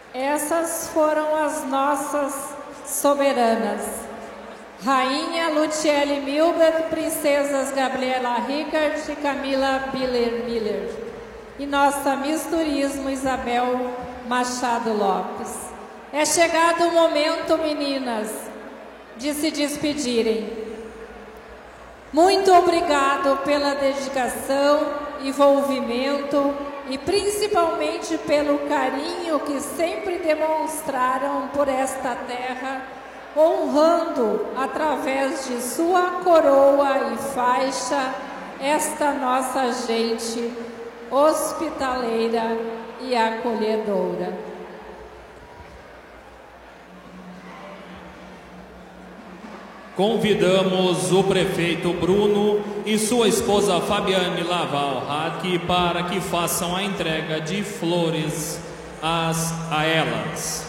Essas foram as nossas soberanas. Rainha Luciele Milberg, princesas Gabriela Rickard e Camila Miller. E nossa Miss Turismo Isabel Machado Lopes. É chegado o momento, meninas, de se despedirem. Muito obrigado pela dedicação, envolvimento e principalmente pelo carinho que sempre demonstraram por esta terra, honrando através de sua coroa e faixa esta nossa gente hospitaleira e acolhedora. Convidamos o prefeito Bruno e sua esposa Fabiane Laval Hack para que façam a entrega de flores a elas.